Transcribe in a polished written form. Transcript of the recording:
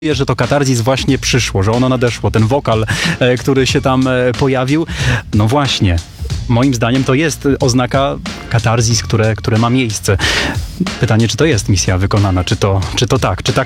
że to katarzis właśnie przyszło, że ono nadeszło, ten wokal, który się tam pojawił. No właśnie, moim zdaniem to jest oznaka katarzis, które ma miejsce. Pytanie, czy to jest misja wykonana, czy to tak